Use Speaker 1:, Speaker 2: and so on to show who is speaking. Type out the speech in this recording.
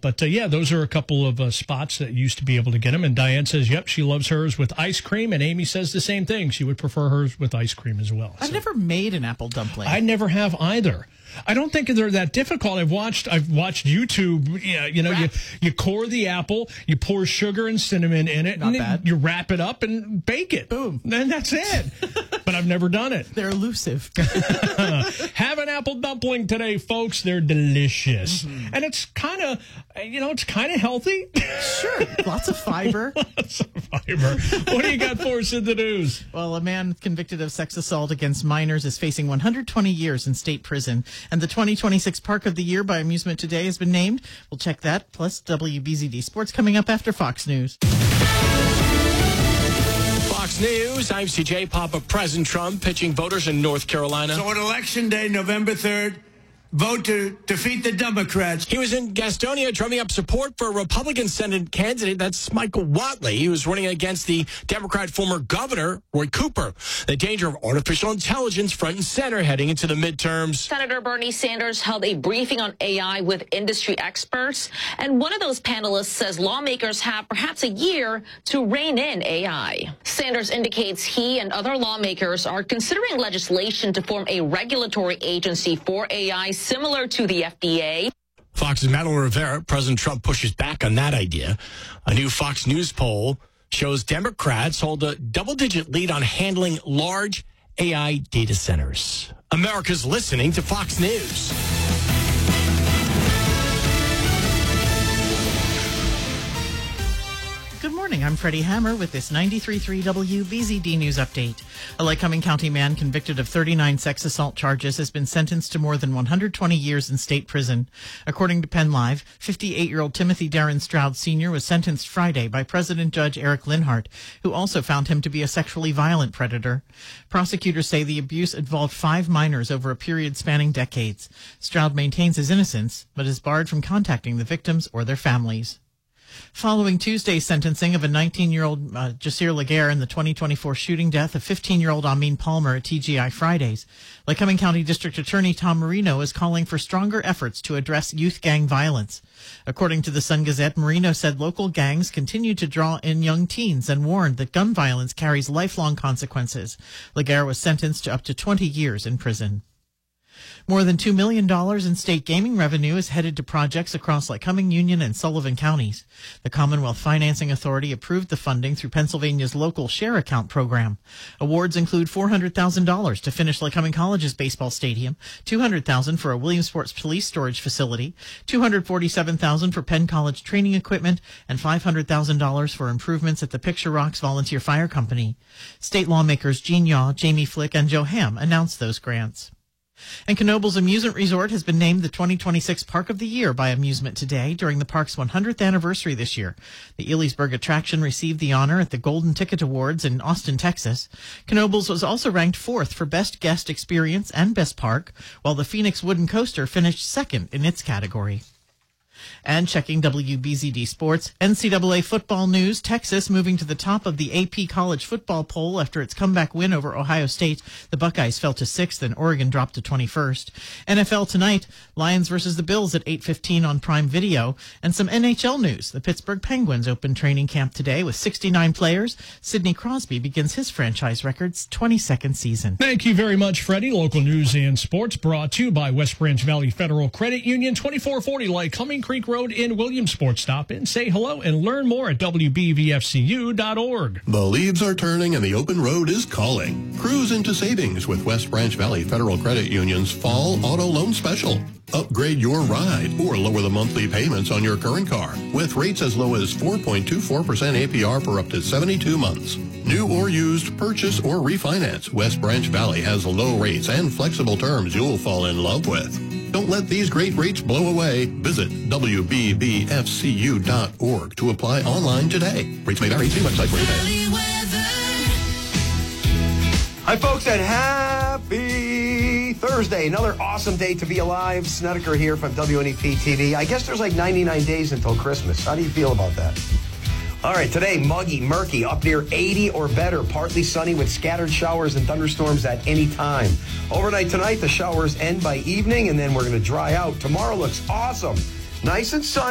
Speaker 1: But yeah, those are a couple of spots that used to be able to get them. And Diane says, yep, she loves hers with ice cream. And Amy says the same thing. She would prefer hers with ice cream as well.
Speaker 2: I've never made an apple dumpling.
Speaker 1: I never have either. I don't think they're that difficult. I've watched YouTube. You core the apple, you pour sugar and cinnamon in it,
Speaker 2: Not
Speaker 1: and
Speaker 2: bad.
Speaker 1: you wrap it up and bake it.
Speaker 2: Boom.
Speaker 1: And that's it. But I've never done it.
Speaker 2: They're elusive.
Speaker 1: Have an apple dumpling today, folks. They're delicious.
Speaker 2: Mm-hmm.
Speaker 1: And it's kind of, it's kind of healthy.
Speaker 2: Sure. Lots of fiber.
Speaker 1: Lots of fiber. What do you got for us in the news?
Speaker 2: Well, a man convicted of sex assault against minors is facing 120 years in state prison. And the 2026 Park of the Year by Amusement Today has been named. We'll check that, plus WBZD Sports coming up after Fox News.
Speaker 3: Fox News, I'm CJ. Papa President Trump pitching voters in North Carolina.
Speaker 4: So on Election Day, November 3rd, vote to defeat the Democrats.
Speaker 3: He was in Gastonia drumming up support for a Republican Senate candidate. That's Michael Whatley. He was running against the Democrat former governor, Roy Cooper. The danger of artificial intelligence front and center heading into the midterms.
Speaker 5: Senator Bernie Sanders held a briefing on AI with industry experts. And one of those panelists says lawmakers have perhaps a year to rein in AI. Sanders indicates he and other lawmakers are considering legislation to form a regulatory agency for AI similar to the FDA.
Speaker 3: Fox's Madeline Rivera, President Trump pushes back on that idea. A new Fox News poll shows Democrats hold a double-digit lead on handling large AI data centers. America's listening to Fox News.
Speaker 2: Good morning. I'm Freddie Hammer with this 93.3 WBZD News Update. A Lycoming County man convicted of 39 sex assault charges has been sentenced to more than 120 years in state prison. According to Penn Live, 58-year-old Timothy Darren Stroud Sr. was sentenced Friday by President Judge Eric Linhart, who also found him to be a sexually violent predator. Prosecutors say the abuse involved 5 minors over a period spanning decades. Stroud maintains his innocence, but is barred from contacting the victims or their families. Following Tuesday's sentencing of a 19-year-old Jasir Laguerre in the 2024 shooting death of 15-year-old Amin Palmer at TGI Fridays, Lycoming County District Attorney Tom Marino is calling for stronger efforts to address youth gang violence. According to the Sun-Gazette, Marino said local gangs continue to draw in young teens and warned that gun violence carries lifelong consequences. Laguerre was sentenced to up to 20 years in prison. More than $2 million in state gaming revenue is headed to projects across Lycoming, Union, and Sullivan counties. The Commonwealth Financing Authority approved the funding through Pennsylvania's local share account program. Awards include $400,000 to finish Lycoming College's baseball stadium, $200,000 for a Williamsport police storage facility, $247,000 for Penn College training equipment, and $500,000 for improvements at the Picture Rocks Volunteer Fire Company. State lawmakers Gene Yaw, Jamie Flick, and Joe Ham announced those grants. And Knoebels Amusement Resort has been named the 2026 Park of the Year by Amusement Today during the park's 100th anniversary this year. The Elysburg attraction received the honor at the Golden Ticket Awards in Austin, Texas. Knoebels was also ranked 4th for Best Guest Experience and Best Park, while the Phoenix Wooden Coaster finished 2nd in its category. And checking WBZD Sports, NCAA football news, Texas moving to the top of the AP college football poll after its comeback win over Ohio State. The Buckeyes fell to 6th and Oregon dropped to 21st. NFL tonight, Lions versus the Bills at 8:15 on Prime Video. And some NHL news. The Pittsburgh Penguins open training camp today with 69 players. Sidney Crosby begins his franchise record's 22nd season.
Speaker 1: Thank you very much, Freddie. Local news and sports brought to you by West Branch Valley Federal Credit Union, 2440 Lycoming Creek Road in Williamsport. Stop in, say hello, and learn more at WBVFCU.org.
Speaker 6: The leaves are turning and the open road is calling. Cruise into savings with West Branch Valley Federal Credit Union's Fall Auto Loan Special. Upgrade your ride or lower the monthly payments on your current car with rates as low as 4.24% APR for up to 72 months. New or used, purchase or refinance, West Branch Valley has low rates and flexible terms you'll fall in love with. Don't let these great rates blow away. Visit WBBFCU.org to apply online today. Rates may vary. See website for details.
Speaker 7: Hi, folks, and happy Thursday. Another awesome day to be alive. Snedeker here from WNEP TV. I guess there's like 99 days until Christmas. How do you feel about that? All right, today, muggy, murky, up near 80 or better. Partly sunny with scattered showers and thunderstorms at any time. Overnight tonight, the showers end by evening, and then we're going to dry out. Tomorrow looks awesome. Nice and sunny.